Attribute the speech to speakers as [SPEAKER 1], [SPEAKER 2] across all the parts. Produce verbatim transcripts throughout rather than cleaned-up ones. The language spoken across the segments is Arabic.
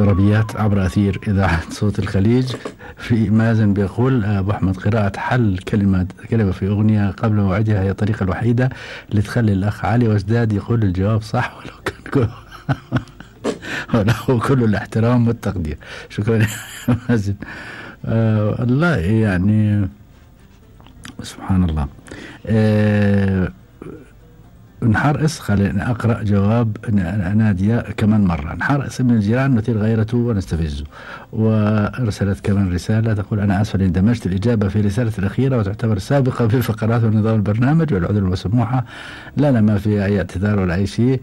[SPEAKER 1] الطربيات عبر أثير إذاعة صوت الخليج. في مازن بيقول أبو أحمد قراءة حل كلمة كلمة في أغنية قبل موعدها هي الطريقة الوحيدة اللي تخلي الأخ علي وزداد يقول الجواب صح ولو كان وله كل الاحترام والتقدير. شكرا يا مازن. آه الله يعني سبحان الله. آه نحار اس خلينا أقرأ جواب نادية كمان مرة. نحار اس من الجيران نثير غيرته ونستفزه. وأرسلت كمان رسالة تقول أنا آسفة لأن دمجت الإجابة في رسالة الأخيرة وتعتبر سابقة في فقرات ونظام البرنامج والعذر المسموحة. لا لا ما في أي اعتذار ولا أي شيء.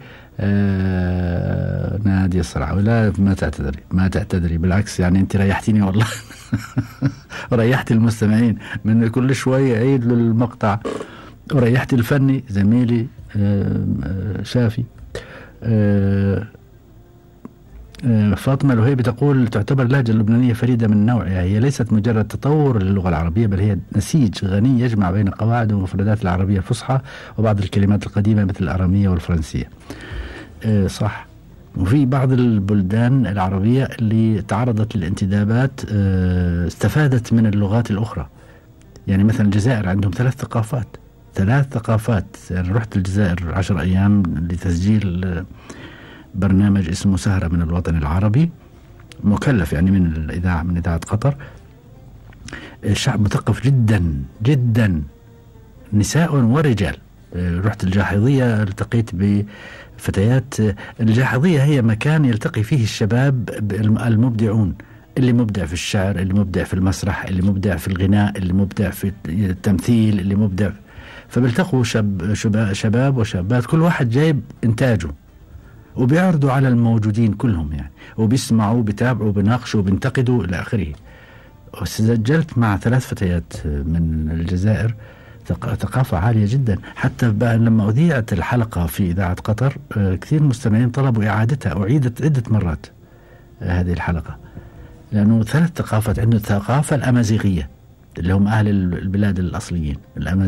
[SPEAKER 1] آه نادية الصراحة ولا ما تعتذري ما تعتذري بالعكس يعني أنت ريحتيني والله. وريحت المستمعين من كل شوية عيد للمقطع وريحت الفني زميلي آه آه شافي. آه آه فاطمة الوهيبي تقول تعتبر اللهجة اللبنانية فريدة من نوعها. هي ليست مجرد تطور للغة العربية بل هي نسيج غني يجمع بين قواعد ومفردات العربية الفصحى وبعض الكلمات القديمة مثل الأرامية والفرنسية. آه صح. وفي بعض البلدان العربية اللي تعرضت للانتدابات آه استفادت من اللغات الأخرى. يعني مثلا الجزائر عندهم ثلاث ثقافات ثلاث ثقافات. يعني رحت الجزائر عشر أيام لتسجيل برنامج اسمه سهرة من الوطن العربي مكلف يعني من الإذاعة من إذاعة قطر. الشعب مثقف جدا جدا نساء ورجال. رحت الجاحظية التقيت بفتيات. الجاحظية هي مكان يلتقي فيه الشباب المبدعون اللي مبدع في الشعر اللي مبدع في المسرح اللي مبدع في الغناء اللي مبدع في التمثيل اللي مبدع. فبيلتقوا شاب شباب وشابات كل واحد جايب إنتاجه وبيعرضوا على الموجودين كلهم يعني وبيسمعوا بيتابعوا بيناقشوا بينتقدوا إلى آخره. وسجلت مع ثلاث فتيات من الجزائر ثقافة عالية جدا. حتى لما أذيعت الحلقة في إذاعة قطر كثير مستمعين طلبوا إعادتها أعيدت عدة مرات هذه الحلقة لأنه ثلاث ثقافات. عنده الثقافة الأمازيغية اللي هم أهل البلاد الأصليين